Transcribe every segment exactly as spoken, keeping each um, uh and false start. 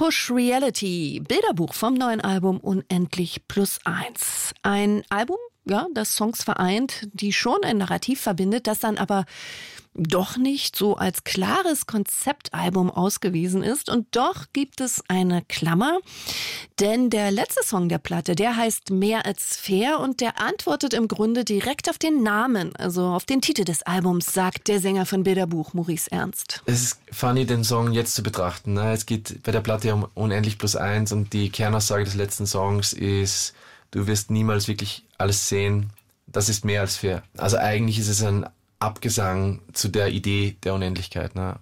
Push Reality, Bilderbuch vom neuen Album Unendlich plus eins. Ein Album, ja, das Songs vereint, die schon ein Narrativ verbindet, das dann aber doch nicht so als klares Konzeptalbum ausgewiesen ist. Und doch gibt es eine Klammer, denn der letzte Song der Platte, der heißt Mehr als fair und der antwortet im Grunde direkt auf den Namen, also auf den Titel des Albums, sagt der Sänger von Bilderbuch, Maurice Ernst. Es ist funny, den Song jetzt zu betrachten. Es geht bei der Platte um Unendlich plus eins und die Kernaussage des letzten Songs ist, du wirst niemals wirklich alles sehen. Das ist mehr als fair. Also eigentlich ist es ein Abgesang zu der Idee der Unendlichkeit. Ne?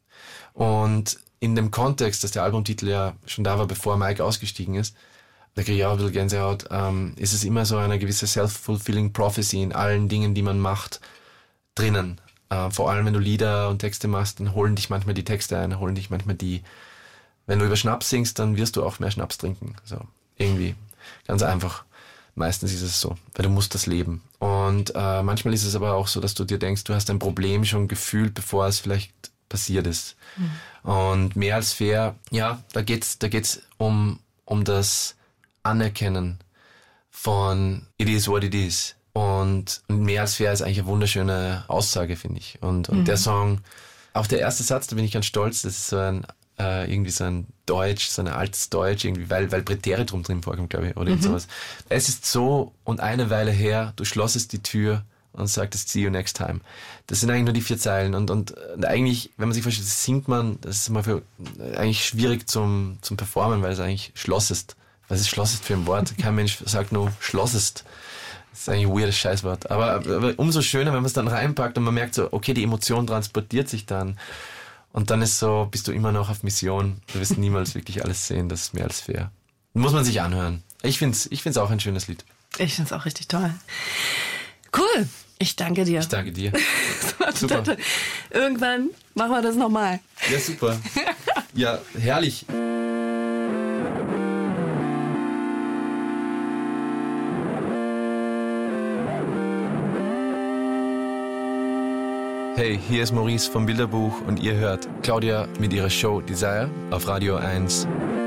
Und in dem Kontext, dass der Albumtitel ja schon da war, bevor Mike ausgestiegen ist, da kriege ich auch ein bisschen Gänsehaut, ähm, ist es immer so eine gewisse self-fulfilling prophecy in allen Dingen, die man macht, drinnen. Äh, vor allem, wenn du Lieder und Texte machst, dann holen dich manchmal die Texte ein, holen dich manchmal die... Wenn du über Schnaps singst, dann wirst du auch mehr Schnaps trinken. So, irgendwie. Ganz einfach. Meistens ist es so, weil du musst das leben. Und äh, manchmal ist es aber auch so, dass du dir denkst, du hast ein Problem schon gefühlt, bevor es vielleicht passiert ist. Mhm. Und mehr als fair, ja, da geht's, da geht's um, um das Anerkennen von it is what it is. Und, und mehr als fair ist eigentlich eine wunderschöne Aussage, finde ich. Und, und mhm. der Song, auch der erste Satz, da bin ich ganz stolz, das ist so ein Äh, irgendwie so ein Deutsch, so ein altes Deutsch, irgendwie, weil, weil Präteritum drin vorkommt, glaube ich, oder mhm. irgend sowas. Es ist so und eine Weile her, du schlossest die Tür und sagtest, see you next time. Das sind eigentlich nur die vier Zeilen und, und, und eigentlich, wenn man sich vorstellt, das singt man, das ist immer für, eigentlich schwierig zum, zum Performen, weil es eigentlich schlossest. Was ist schlossest für ein Wort? Kein Mensch sagt nur schlossest. Das ist eigentlich ein weirdes Scheißwort. Aber, aber umso schöner, wenn man es dann reinpackt und man merkt so, okay, die Emotion transportiert sich dann. Und dann ist so, bist du immer noch auf Mission. Du wirst niemals wirklich alles sehen. Das ist mehr als fair. Muss man sich anhören. Ich find's, ich find's auch ein schönes Lied. Ich find's auch richtig toll. Cool. Ich danke dir. Ich danke dir. Das war super. Toll. Irgendwann machen wir das nochmal. Ja, super. Ja, herrlich. Hey, hier ist Maurice vom Bilderbuch und ihr hört Claudia mit ihrer Show Desire auf Radio eins.